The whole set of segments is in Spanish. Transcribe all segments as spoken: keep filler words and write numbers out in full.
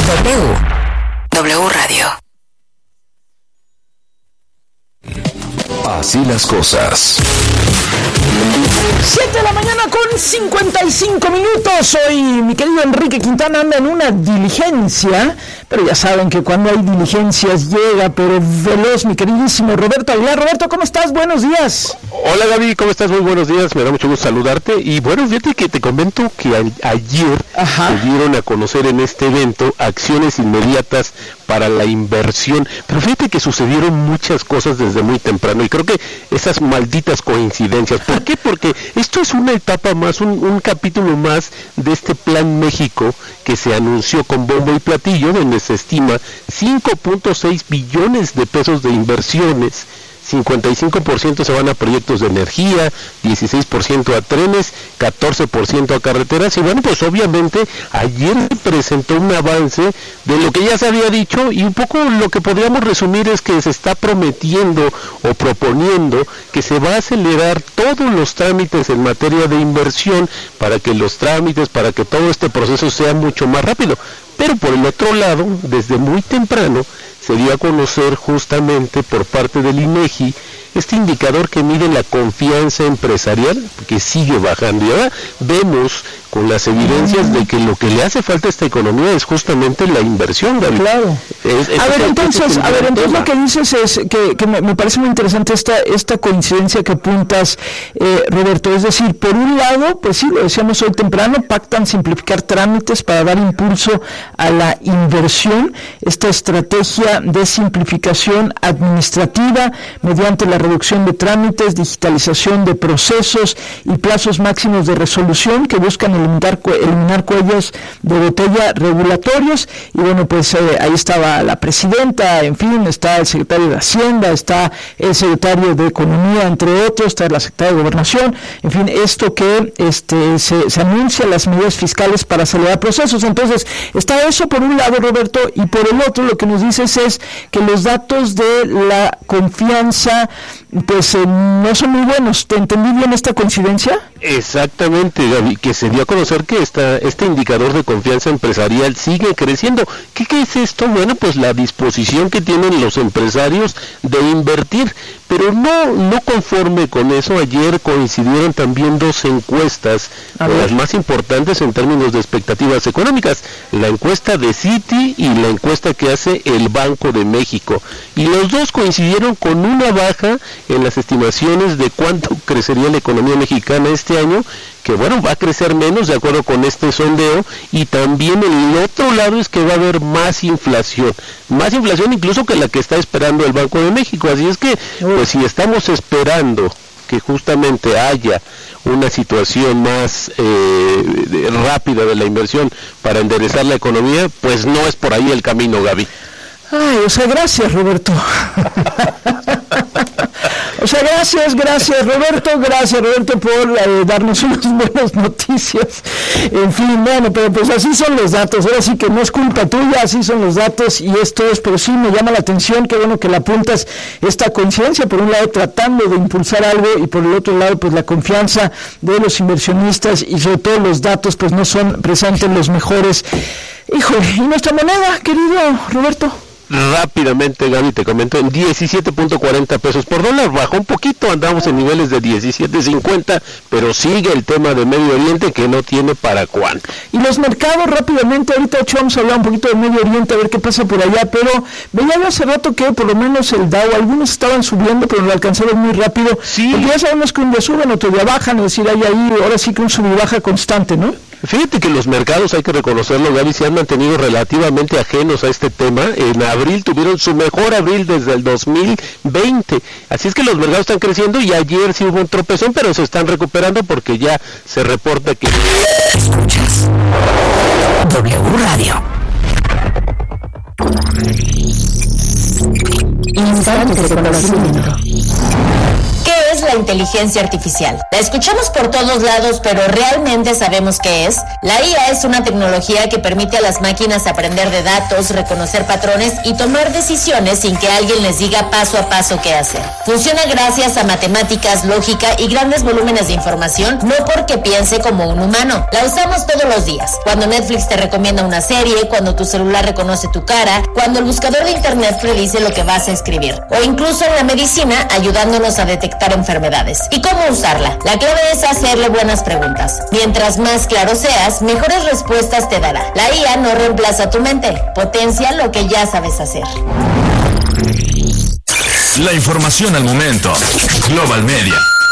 W. W Radio. Así las cosas. siete de la mañana con cincuenta y cinco minutos. Hoy mi querido Enrique Quintana anda en una diligencia, pero ya saben que cuando hay diligencias llega, pero veloz, mi queridísimo Roberto Aguilar. Roberto, ¿cómo estás? Buenos días. Hola Gaby, ¿cómo estás? Muy buenos días, me da mucho gusto saludarte. Y bueno, fíjate que te comento que a- ayer Ajá. se dieron a conocer en este evento acciones inmediatas para la inversión, pero fíjate que sucedieron muchas cosas desde muy temprano y creo que esas malditas coincidencias. ¿Por qué? Porque esto es una etapa más, un, un capítulo más de este Plan México que se anunció con bombo y platillo, donde se estima cinco punto seis billones de pesos de inversiones. cincuenta y cinco por ciento se van a proyectos de energía, dieciséis por ciento a trenes, catorce por ciento a carreteras, y bueno, pues obviamente ayer presentó un avance de lo que ya se había dicho, y un poco lo que podríamos resumir es que se está prometiendo o proponiendo que se va a acelerar todos los trámites en materia de inversión para que los trámites, para que todo este proceso sea mucho más rápido. Pero por el otro lado, desde muy temprano, se dio a conocer justamente por parte del INEGI este indicador que mide la confianza empresarial, que sigue bajando. Y ahora vemos con las evidencias de que lo que le hace falta a esta economía es justamente la inversión, David. Claro. Es, es a ver, es entonces, el a ver, entonces tema. lo que dices es que, que me, me parece muy interesante esta esta coincidencia que apuntas, eh, Roberto. Es decir, por un lado, pues sí, lo decíamos hoy temprano, pactan simplificar trámites para dar impulso a la inversión, esta estrategia de simplificación administrativa mediante la reducción de trámites, digitalización de procesos y plazos máximos de resolución que buscan eliminar, eliminar cuellos de botella regulatorios. Y bueno, pues eh, ahí estaba la presidenta, en fin, está el secretario de Hacienda, está el secretario de Economía, entre otros, está la secretaria de Gobernación, en fin, esto que este se, se anuncia, las medidas fiscales para acelerar procesos. Entonces, está eso por un lado, Roberto, y por el otro lo que nos dices es que los datos de la confianza pues eh, no son muy buenos. ¿Te entendí bien esta coincidencia? Exactamente, Gaby, que se dio a conocer que esta, este indicador de confianza empresarial sigue creciendo. ¿Qué, ¿Qué es esto? Bueno, pues la disposición que tienen los empresarios de invertir, pero no, no conforme con eso, ayer coincidieron también dos encuestas, las más importantes en términos de expectativas económicas, la encuesta de Citi y la encuesta que hace el Banco de México, y los dos coincidieron con una baja en las estimaciones de cuánto crecería la economía mexicana este año, que bueno, va a crecer menos de acuerdo con este sondeo, y también el otro lado es que va a haber más inflación, más inflación incluso que la que está esperando el Banco de México. Así es que, pues si estamos esperando que justamente haya una situación más eh, rápida de la inversión para enderezar la economía, pues no es por ahí el camino, Gaby. Ay, o sea, gracias, Roberto. O sea, gracias, gracias, Roberto, gracias, Roberto, por eh, darnos unas buenas noticias. En fin, bueno, pero pues así son los datos. Ahora sí que no es culpa tuya, así son los datos y esto es, pero sí me llama la atención, qué bueno que le apuntas esta coincidencia, por un lado tratando de impulsar algo y por el otro lado pues la confianza de los inversionistas y sobre todo los datos pues no son precisamente los mejores. Híjole, ¿y nuestra moneda, querido Roberto? Rápidamente, Gaby, te comento, en diecisiete punto cuarenta pesos por dólar, bajó un poquito, andamos en niveles de diecisiete cincuenta, pero sigue el tema de Medio Oriente que no tiene para cuándo. Y los mercados rápidamente, ahorita ocho vamos a hablar un poquito de Medio Oriente, a ver qué pasa por allá, pero veía yo hace rato que por lo menos el Dow, algunos estaban subiendo, pero lo alcanzaron muy rápido, sí. Porque ya sabemos que un día suben, otro día bajan, es decir, hay ahí, ahora sí que un sub y baja constante, ¿no? Fíjate que los mercados, hay que reconocerlo, Gaby, se han mantenido relativamente ajenos a este tema. En abril tuvieron su mejor abril desde el dos mil veinte. Así es que los mercados están creciendo y ayer sí hubo un tropezón, pero se están recuperando porque ya se reporta que... Escuchas W Radio. Instantes de conocimiento. ¿Qué es la inteligencia artificial. La escuchamos por todos lados, pero ¿realmente sabemos qué es? La I A es una tecnología que permite a las máquinas aprender de datos, reconocer patrones y tomar decisiones sin que alguien les diga paso a paso qué hacer. Funciona gracias a matemáticas, lógica y grandes volúmenes de información, no porque piense como un humano. La usamos todos los días. Cuando Netflix te recomienda una serie, cuando tu celular reconoce tu cara, cuando el buscador de internet predice lo que vas a escribir, o incluso en la medicina ayudándonos a detectar enfermedades. ¿Y cómo usarla? La clave es hacerle buenas preguntas. Mientras más claro seas, mejores respuestas te dará. La I A no reemplaza tu mente, potencia lo que ya sabes hacer. La información al momento. Global Media.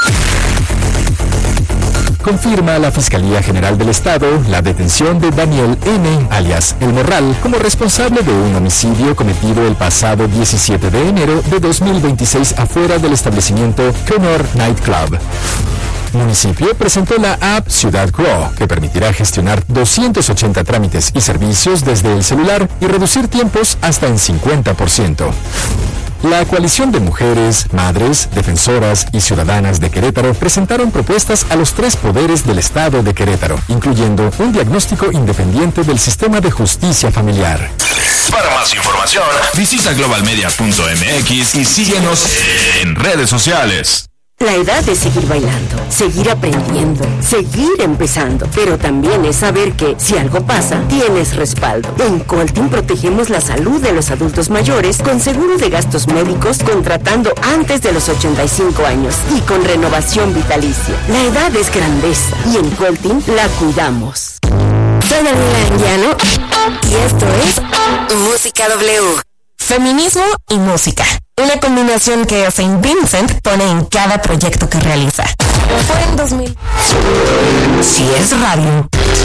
Confirma la Fiscalía General del Estado la detención de Daniel N., alias El Morral, como responsable de un homicidio cometido el pasado diecisiete de enero de dos mil veintiséis afuera del establecimiento Kenor Nightclub. El municipio presentó la app Ciudad Grow, que permitirá gestionar doscientos ochenta trámites y servicios desde el celular y reducir tiempos hasta en cincuenta por ciento. La coalición de mujeres, madres, defensoras y ciudadanas de Querétaro presentaron propuestas a los tres poderes del Estado de Querétaro, incluyendo un diagnóstico independiente del sistema de justicia familiar. Para más información, visita global media punto m x y síguenos en redes sociales. La edad es seguir bailando, seguir aprendiendo, seguir empezando, pero también es saber que si algo pasa, tienes respaldo. En Coltin protegemos la salud de los adultos mayores con seguro de gastos médicos contratando antes de los ochenta y cinco años y con renovación vitalicia. La edad es grandeza y en Coltin la cuidamos. Soy Daniela Anguiano y esto es Música W. Feminismo y música. Una combinación que Saint Vincent pone en cada proyecto que realiza. Fue en dos mil. Si es radio,